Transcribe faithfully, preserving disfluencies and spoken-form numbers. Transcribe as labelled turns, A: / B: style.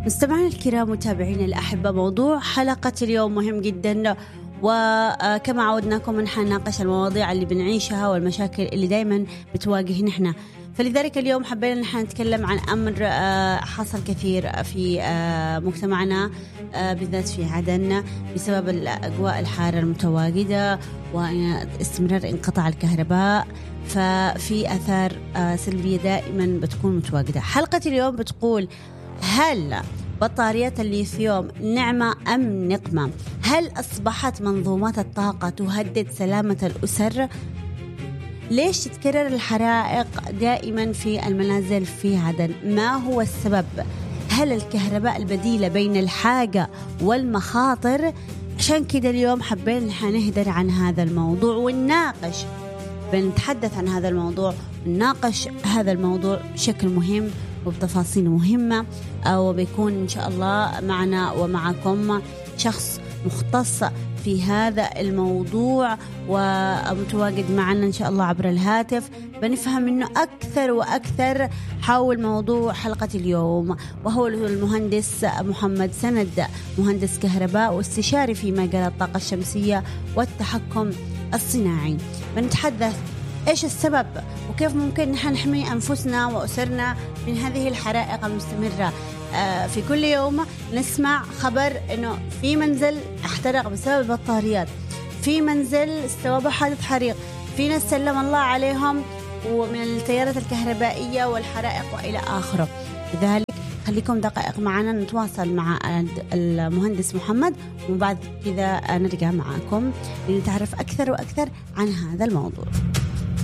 A: مستمعينا الكرام متابعينا الأحبة، موضوع حلقة اليوم مهم جدا، وكما عودناكم نحن نناقش المواضيع اللي بنعيشها والمشاكل اللي دايما بتواجهنا نحن. فلذلك اليوم حبينا نحن نتكلم عن أمر حصل كثير في مجتمعنا بالذات في عدن بسبب الأجواء الحارة المتواجدة واستمرار انقطاع الكهرباء، ففي آثار سلبية دائما بتكون متواجدة. حلقة اليوم بتقول: هل بطاريات الليثيوم نعمة أم نقمة؟ هل أصبحت منظومات الطاقة تهدد سلامة الأسر؟ ليش تتكرر الحرائق دائما في المنازل في عدن؟ ما هو السبب؟ هل الكهرباء البديلة بين الحاجة والمخاطر؟ عشان كده اليوم حبينا نهدر عن هذا الموضوع ونناقش، بنتحدث عن هذا الموضوع، نناقش هذا الموضوع بشكل مهم وبتفاصيل مهمة، أو بيكون إن شاء الله معنا ومعكم شخص مختص في هذا الموضوع ومتواجد معنا إن شاء الله عبر الهاتف، بنفهم منه أكثر وأكثر حول موضوع حلقة اليوم، وهو المهندس محمد سند، مهندس كهرباء واستشاري في مجال الطاقة الشمسية والتحكم الصناعي. بنتحدث إيش السبب وكيف ممكن نحن نحمي أنفسنا وأسرنا من هذه الحرائق المستمرة. آه في كل يوم نسمع خبر إنه في منزل احترق بسبب البطاريات، في منزل استوى بحادث حريق، في ناس سلم الله عليهم ومن التيارات الكهربائية والحرائق وإلى آخره. لذلك خليكم دقائق معنا نتواصل مع المهندس محمد، وبعد كذا نرجع معاكم لنتعرف أكثر وأكثر عن هذا الموضوع.